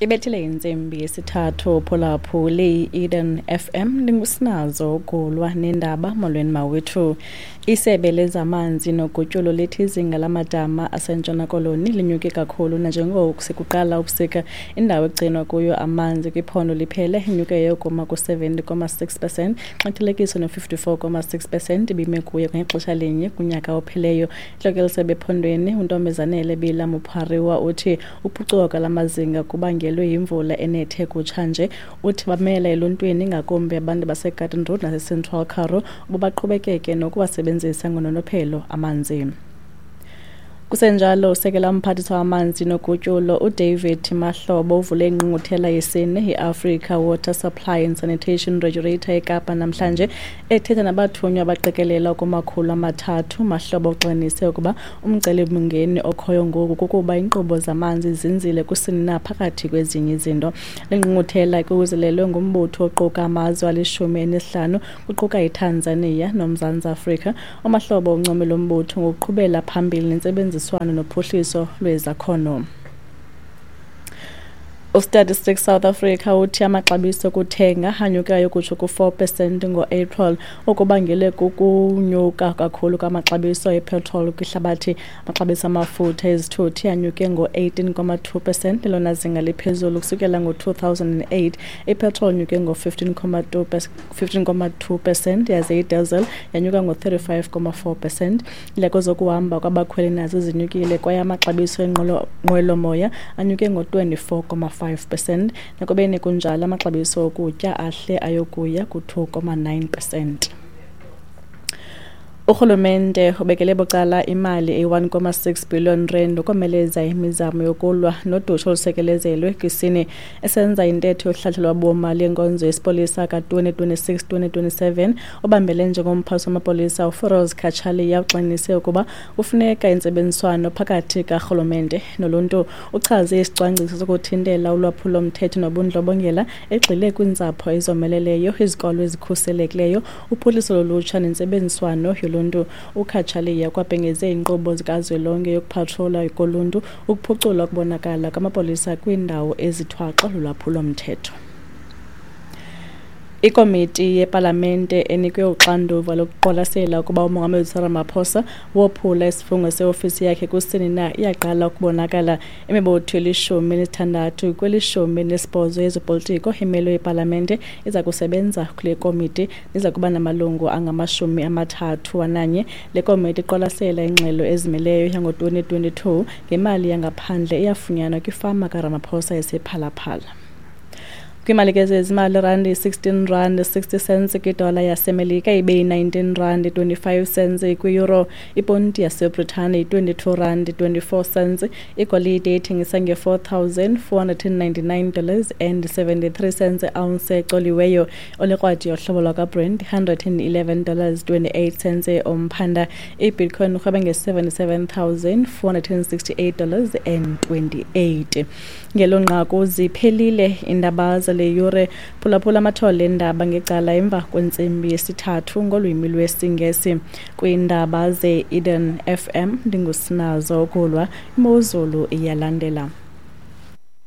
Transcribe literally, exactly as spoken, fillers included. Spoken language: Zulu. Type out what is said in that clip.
Ibethile insimbi yesithathu phulaphu le Eden F M lingusinazo kulwa nendaba molweni mawethu. Isebe lezamanzi nogutyulo lithi izinga lamadama aseNtshona Koloni linyuke kakhulu nanjengoko sekuqala ubusika indawo egcinwa kuyo amanzi kwiphondo liphele inyuke yokuma ku-seventy point six percent xathelekiso no-fifty-four point six percent ibime kuye ngexesha linye kunyaka opheleyo. Ihlokelo sebephondweni uNtombazanele Bila Muphariwa uthi uphucuka lamazinga kubangelwe yimvula enethe kutsha nje. Uthi bamela eluntwini ngakumbi abantu baseGarden Road naseCentral Karoo ubabaqhubekeke nokuwasebenzisa ngononophelo amanzi. Kusenjalo usekela umphathiswa wamanzi nogutyulo uDavid Mahlobo uvule ingqungquthela yesine i-Africa Water Supply and Sanitation Regulator eKapa namhlanje ethetha nabathunywa abaqikelela kumakhulu amathathu. Mahlobo uxinise ukuba umcelimngeni okhoyo ngoku kukuba inkqubo zamanzi zinzile kusini naphakathi kwezinye izinto. Le ngqungquthela ikuzelelwe ngumbutho oquka amazwe alishumi elinesihlanu kuquka iTanzania nomzantsi Afrika. uMahlobo uncomile umbutho ngokuqhubela phambili nentsebenziswano nophuhliso lwezakhono. U-Statistics South Africa uthi amaxabiso okuthenga anyukayo kutsho ku-four percent ngo-April okubangele kukunyuka kakhulu kwamaxabiso epetrol kwihlabathi. Amaxabiso amafutha ezithuthi anyuke ngo-eighteen point two percent lelona zinga liphezulu kusukela ngo-two thousand eight. Ipetrol nyuke ngo-fifteen point two percent yaze idiesel yanyuka ngo-thirty-five point four percent. Iindleko zokuhamba kwabakhweli nazo zinyukile kwaye amaxabiso enqwelomoya anyuke ngo-twenty-four point five percent. Nakubeni kunjalo amaxabiso okutya ahle ayokuya ku-two point nine percent. Urhulumente ubekele bucala imali e-one point six billion rand ukomeleza imizamo yokulwa nodushe olusekelezelwe kwisini esenza intetho yohlalutyo lwabomali yenkonzo yesipolisa ka-twenty twenty-six twenty twenty-seven. Obambele njengomphathi wamapolisa uFeroz Khatshaliya uxinise ukuba kufuneka intsebenziswano phakathi karhulumente noluntu. Uchaze isicwangciso sokuthintela ulwaphulo-mthetho nobundlobongela egxile kwintsapho ezomeleleyo, izikolo ezikhuselekileyo, uphuhliso lolutsha nentsebenziswano yoluntu. uKhatshaliya kwabhengeze inkqubo zikazwelonke yokupatrola koluntu ukuphucula ukubonakala kwamapolisa kwiindawo ezithwaxwa lulwaphulo-mthetho. Ikomiti yepalamente enikwe uxanduva lokuqwalasela ukuba uMongameli Cyril Ramaphosa wophula isifungo seofisi yakhe kusini na iyaqala ukubonakala. Imibutho elishumi nesithandathu kwelishumi nesibhozo yezopolitiko emelwe ipalamente iza kusebenza kule komiti iza kuba namalungu angamashumi amathathu ananye. Le komiti iqwalasela ingxelo ezimeleyo yango-twenty twenty-two ngemali yangaphandle eyafunyanwa kwifama kaRamaphosa esephalaphala. Kwimali ke zezimali randi sixteen rand sixty cents kwidola yasemelika ibe nineteen rand twenty-five cents kwi-euro. Iponti yaseBritane i-twenty-two rand twenty-four cents. Igolide ithengisa nge-four thousand four hundred ninety-nine dollars and seventy-three cents ounce ecoliweyo. Olekrwadi yohlobo lwaka-Brent one hundred eleven dollars twenty-eight cents omphanda. I-Bitcoin urhwebe nge-seventy-seven thousand four hundred sixty-eight dollars and twenty-eight. Ngelo nqaku ziphelile indaba le yure phulaphula amathole endaba ngecala emva kwentsimbi yesithathu ngolwimi lwesiNgesi kwiindaba ze-Eden F M. Ndingusinazo kulwa imozulu iyalandela.